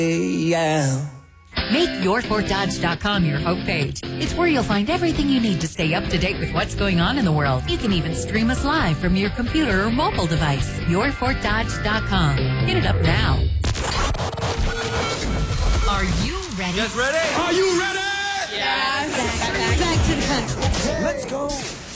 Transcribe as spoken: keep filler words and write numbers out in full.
Yeah. Make your fort dodge dot com your homepage. It's where you'll find everything you need to stay up to date with what's going on in the world. You can even stream us live from your computer or mobile device. your fort dodge dot com. Hit it up now. Are you ready? Guys ready? Are you ready? Yeah. Back, back, back to the country. Let's go.